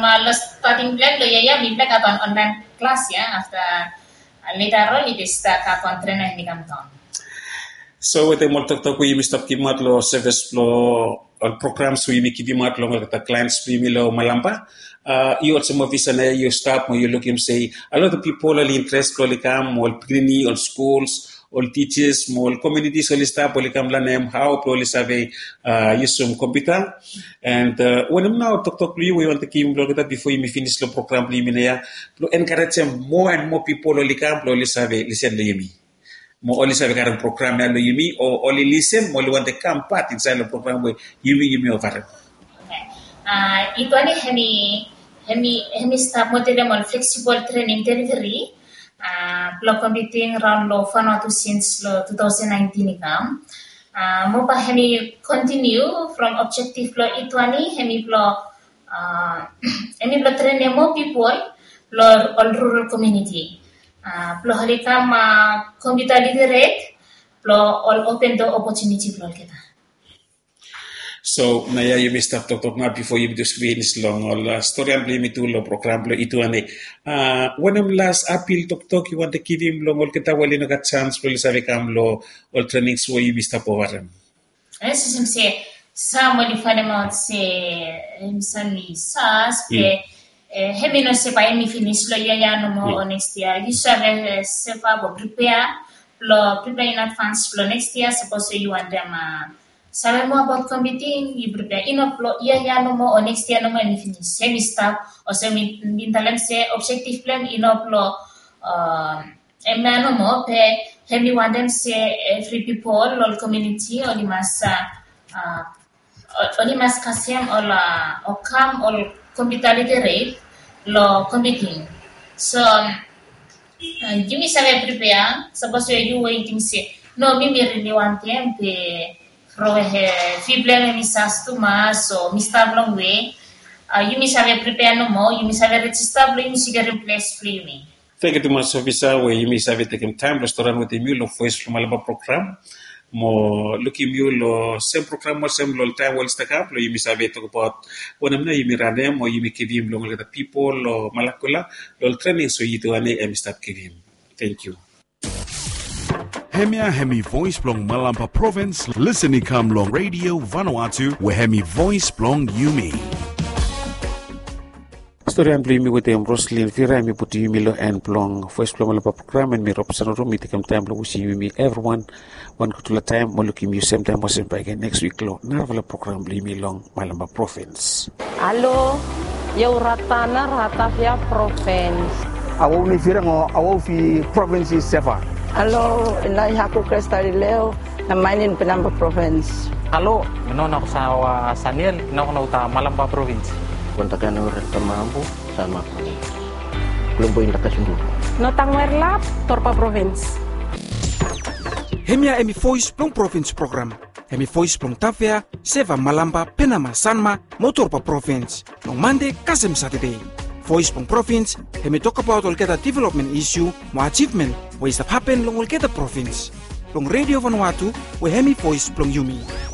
starting plan lo ya mi plan upon online class after later on it is start upon trainer ni kam ton. So with the multiple we stop kimat lo service lo programs we make kimat lo the clients we lo malamba. You also more vision you stop when you look him say a lot of people are interested lo likam all clinic all schools all teachers all communities all staff all likam la name how probably survey use some computer and when I'm now talk we want to keep lo that before you finish the program li minaya lo encourage more and more people all likam lo survey listen le yemi mo only survey karang program na lo yemi or only listen mo want to come part inside the program where yemi over. Itu ani hemi staff model mon flexible training delivery block computing round lo fano to since lo 2019 ikam mo pa hemi continue from objective lo itu ani hemi lo train more people lo all rural community lo halikam computer literate lo all open the opportunity lo kita. So naya you missed up talk na before you do screens long or story and blame itu lo program lo itu ane when I'm last appeal talk you want to give him long all kita wali no got chance lo sabi kam lo all trainings wo you missed up over him. Yes say some modify them out say sami sas ke hemi no se pa mi finish lo ya no mo next year you sabe se pa prepare in advance lo next year suppose you want them sabe mo about computing, you prepare enough lo no mo o next year no mo ni finish semi staff o semi bintalan se objective plan enough lo no mo pe hemi wanden se every people lo community o di masa kasem o kam o computer literate lo computing so you mi sabe prepare suppose you waiting se no mi really want them pe fiblem mi sastu mas so mi stablong we you mi sabe prepare no mo you mi sabe register you mi sige replace free me. Thank you too much officer we you mi sabe taking time restaurant with the lo voice from alaba program mo looking you lo same program mo same lo time well stack up lo you mi sabe talk about when I'm you mi random mo you mi kivim lo the people lo malakula lo training so you do ane em start kivim. Thank you. Hemi voice blong Malamba province listening come long radio Vanuatu we hemi voice blong Yumi. Story and blame me with them Roslyn Vira me put Yumi lo and blong voice blong Malamba program and me Robson room me take time lo see Yumi everyone one kutula time mo looking you same time was again next week lo narvala program blame long Malamba province. Hello yo rata via province. Awo ni Vira ngo awo fi province sefa. Hello, inay ako Cristalileo na mainin Pinamba Province. Hello, noon ako sa Saniel, noon ako na Malamba Province. Kontakan orang Tamambu sama Kelumbo Indah Kasundu. Notang Merlap, Torpa Province. Hemia emi voice plong province program. Hemi voice plong Tavia, Seva Malamba, Penama, Sanma, Motorpa Province. No Monday, Kasem Saturday. Voice from province, hemi talk about all get development issue, mo achievement, ways that happen long all get province. Long Radio Vanuatu, we hemi voice from Yumi.